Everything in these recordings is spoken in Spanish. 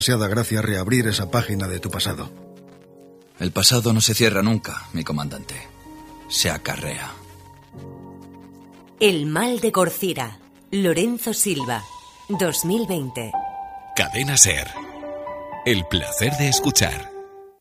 demasiada gracia reabrir esa página de tu pasado. El pasado no se cierra nunca, mi comandante. Se acarrea. El mal de Corcira. Lorenzo Silva. 2020. Cadena SER. El placer de escuchar.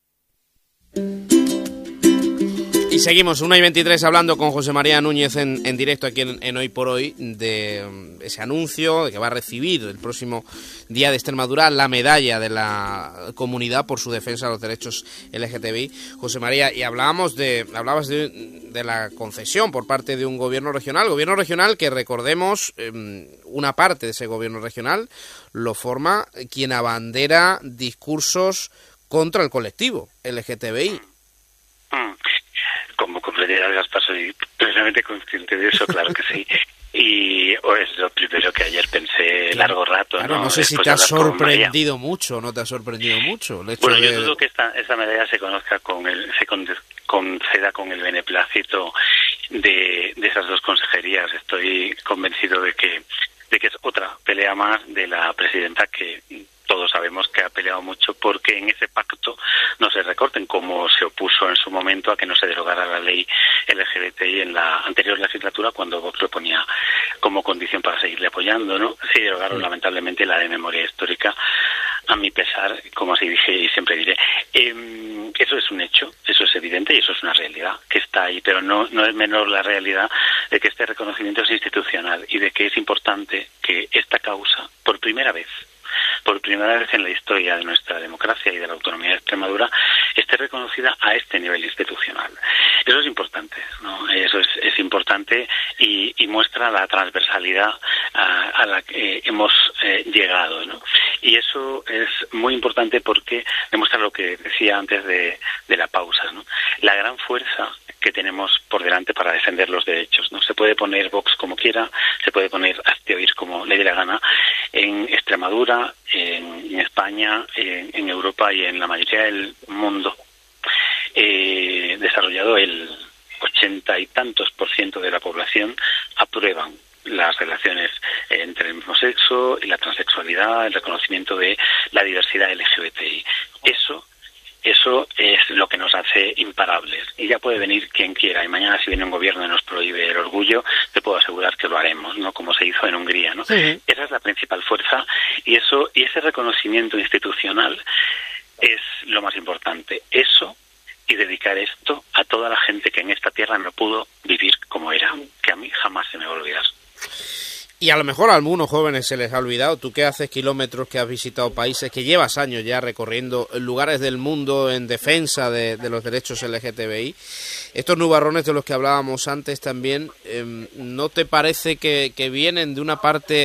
Y seguimos 1:23 hablando con José María Núñez en directo aquí en Hoy por Hoy de ese anuncio de que va a recibir el próximo día de Extremadura la medalla de la comunidad por su defensa de los derechos LGTBI. José María, y hablabas de la concesión por parte de un gobierno regional que recordemos, una parte de ese gobierno regional lo forma quien abandera discursos contra el colectivo LGTBI. Como comprenderás, Gaspar, soy plenamente consciente de eso, claro que sí. Y es lo primero que ayer pensé largo rato. Claro, no sé si te ha sorprendido mucho o no te ha sorprendido mucho. Bueno, yo dudo que esa medalla se conceda con el beneplácito de esas dos consejerías. Estoy convencido de que es otra pelea más de la presidenta que todos sabemos que ha peleado mucho porque en ese pacto no se recorten, como se opuso en su momento a que no se derogara la ley LGBTI en la anterior legislatura cuando Vox lo ponía como condición para seguirle apoyando, ¿no? Se derogaron lamentablemente la de memoria histórica, a mi pesar, como así dije y siempre diré. Eso es un hecho, eso es evidente y eso es una realidad que está ahí, pero no es menor la realidad de que este reconocimiento es institucional y de que es importante que esta causa, por primera vez en la historia de nuestra democracia y de la autonomía de Extremadura, esté reconocida a este nivel institucional. Eso es importante, ¿no? Eso es importante y muestra la transversalidad a la que hemos llegado, ¿no? Y eso es muy importante porque demuestra lo que decía antes de la pausa, ¿no? La gran fuerza que tenemos por delante para defender los derechos, ¿no? Se puede poner Vox como quiera, se puede poner Aztioir como le dé la gana, en Extremadura, en España, en Europa y en la mayoría del mundo desarrollado, el 80 y tantos % de la población aprueban las relaciones entre el mismo sexo y la transexualidad, el reconocimiento de la diversidad LGBTI. Eso es lo que nos hace imparables. Y ya puede venir quien quiera. Y mañana, si viene un gobierno y nos prohíbe el orgullo, te puedo asegurar que lo haremos, ¿no? Como se hizo en Hungría, ¿no? Sí. Esa es la principal fuerza. Y ese reconocimiento institucional es lo más importante. Eso y dedicar esto a toda la gente que en esta tierra no pudo vivir como era, que a mí jamás se me va a olvidar. Y a lo mejor a algunos jóvenes se les ha olvidado, tú que haces kilómetros, que has visitado países, que llevas años ya recorriendo lugares del mundo en defensa de los derechos LGTBI, estos nubarrones de los que hablábamos antes también, ¿no te parece que vienen de una parte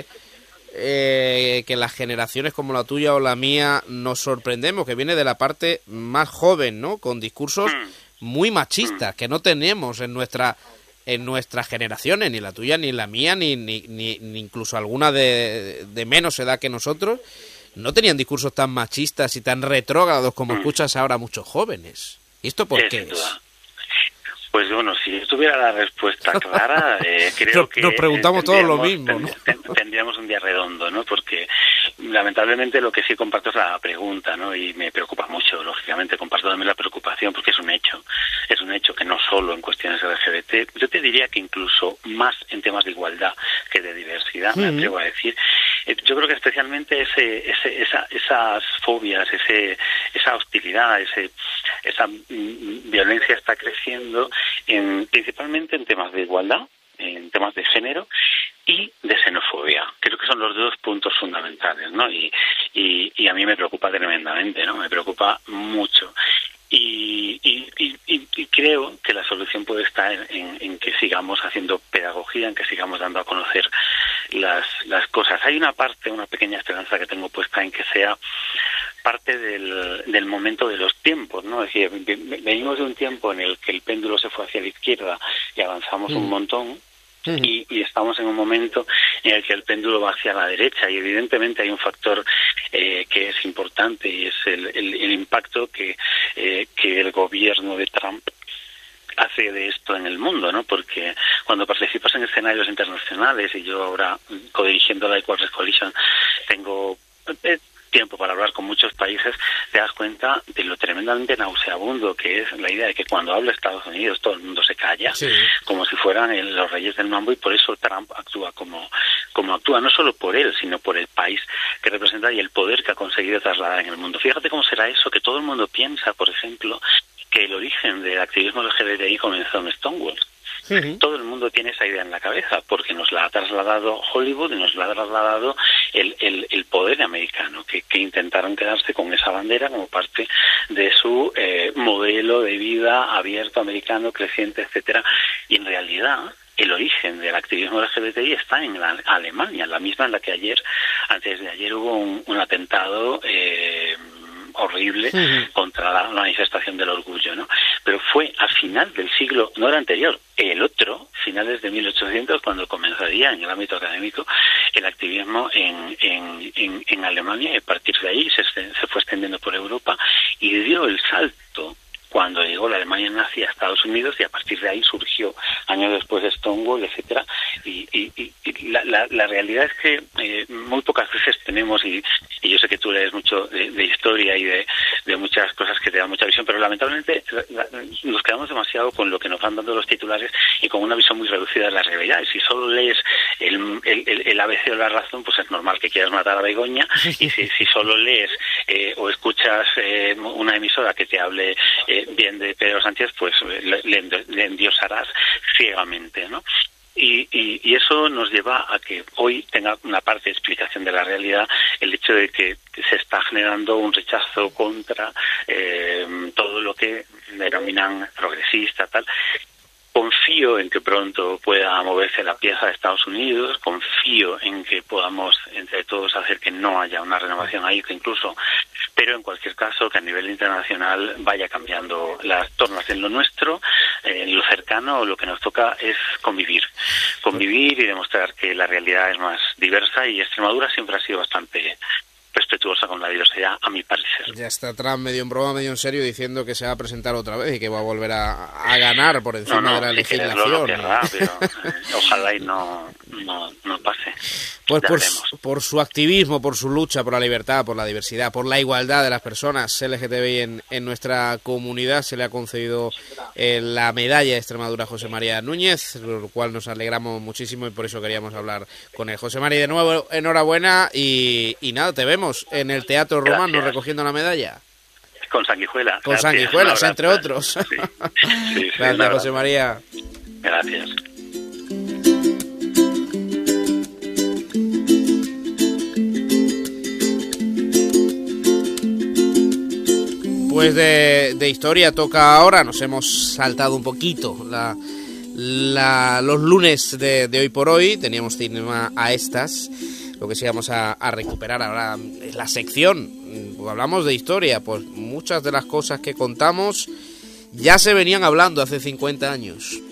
que las generaciones como la tuya o la mía nos sorprendemos, que viene de la parte más joven, ¿no? Con discursos muy machistas que no tenemos en nuestras generaciones, ni la tuya, ni la mía, ni incluso alguna de menos edad que nosotros, no tenían discursos tan machistas y tan retrógrados como escuchas ahora muchos jóvenes. ¿Y esto por qué es? Pues bueno, si yo tuviera la respuesta clara, creo que... Nos preguntamos todos lo mismo, ¿no? Tendríamos un día redondo, ¿no? Porque lamentablemente lo que sí comparto es la pregunta, ¿no? Y me preocupa mucho, lógicamente, comparto también la preocupación porque es un hecho que no solo en cuestiones LGBT, yo te diría que incluso más en temas de igualdad que de diversidad, me atrevo a decir. Yo creo que especialmente esas fobias, esa hostilidad, esa violencia está creciendo principalmente en temas de igualdad, en temas de género y de xenofobia. Creo que son los dos puntos fundamentales, ¿no? Y a mí me preocupa tremendamente, ¿no? Me preocupa mucho. Y creo que la solución puede estar en que sigamos haciendo pedagogía, en que sigamos dando a conocer las cosas. Hay una pequeña esperanza que tengo puesta en que sea parte del momento de los tiempos, ¿no? Es decir, venimos de un tiempo en el que el péndulo se fue hacia la izquierda y avanzamos un montón. Y estamos en un momento en el que el péndulo va hacia la derecha y evidentemente hay un factor que es importante y es el impacto que el gobierno de Trump hace de esto en el mundo, ¿no? Porque cuando participas en escenarios internacionales, y yo ahora codirigiendo la Equal Rights Coalition tengo tiempo para hablar con muchos países, te das cuenta de lo tremendamente nauseabundo que es la idea de que cuando habla Estados Unidos todo el mundo se calla, sí, como si fueran los reyes del mambo, y por eso Trump actúa como actúa, no solo por él, sino por el país que representa y el poder que ha conseguido trasladar en el mundo. Fíjate cómo será eso, que todo el mundo piensa, por ejemplo, que el origen del activismo LGBTI comenzó en Stonewall. Uh-huh. Todo el mundo tiene esa idea en la cabeza porque nos la ha trasladado Hollywood y nos la ha trasladado el poder americano, que intentaron quedarse con esa bandera como parte de su modelo de vida abierto, americano, creciente, etcétera. Y en realidad el origen del activismo LGBTI está en Alemania, la misma en la que antes de ayer hubo un atentado horrible contra la manifestación del orgullo, ¿no? Pero fue a final del siglo, no el anterior, el otro, finales de 1800, cuando comenzaría en el ámbito académico el activismo en Alemania, y a partir de ahí se fue extendiendo por Europa y dio el salto cuando llegó la Alemania nazi a Estados Unidos, y a partir de ahí surgió años después de Stonewall, etcétera. Y la realidad es que muy pocas veces tenemos, y yo sé que tú lees mucho de historia y de muchas cosas que te dan mucha visión, pero lamentablemente nos quedamos demasiado con lo que nos van dando los titulares y con una visión muy reducida de la realidad. Y si solo lees el ABC o la razón, pues es normal que quieras matar a Begoña, y si solo lees o escuchas una emisora que te hable bien de Pedro Sánchez, pues le endiosarás ciegamente, ¿no? Y eso nos lleva a que hoy tenga una parte de explicación de la realidad el hecho de que se está generando un rechazo contra todo lo que denominan progresista, tal. Confío en que pronto pueda moverse la pieza de Estados Unidos, confío en que podamos entre todos hacer que no haya una renovación ahí, que incluso, pero en cualquier caso que a nivel internacional vaya cambiando las tornas. En lo nuestro, en lo cercano, lo que nos toca es convivir y demostrar que la realidad es más diversa, y Extremadura siempre ha sido bastante respetuosa con la diversidad, a mi parecer. Ya está Trump medio en broma, medio en serio, diciendo que se va a presentar otra vez y que va a volver a ganar por encima de la legislación. No querrá, pero ojalá y no pase. Pues por su activismo, por su lucha por la libertad, por la diversidad, por la igualdad de las personas LGTBI en nuestra comunidad, se le ha concedido la medalla de Extremadura a José María Núñez, por lo cual nos alegramos muchísimo y por eso queríamos hablar con él. José María, de nuevo, enhorabuena y nada, te vemos en el Teatro Romano. Gracias. Recogiendo la medalla. Con sanguijuelas. Con sanguijuelas, entre otros. Sí, gracias, José María. Gracias. Pues de historia toca ahora. Nos hemos saltado un poquito los lunes de hoy por hoy. Teníamos cinema a estas. Lo que sí vamos a recuperar ahora es la sección. Hablamos de historia, pues muchas de las cosas que contamos ya se venían hablando hace 50 años.